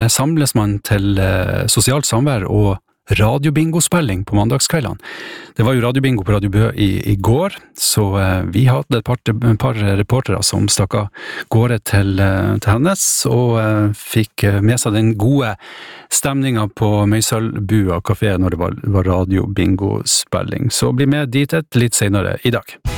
samles man til sosialt samvær og radiobingospilling på mandagskveldene. Det var jo radiobingo på Radio Bø i går, så vi hadde et par reportere som stakk av gårde til hennes, og fikk med seg den gode stemningen på Møysølbua kafé når det var radiobingospilling. Så bli med dit litt senere i dag.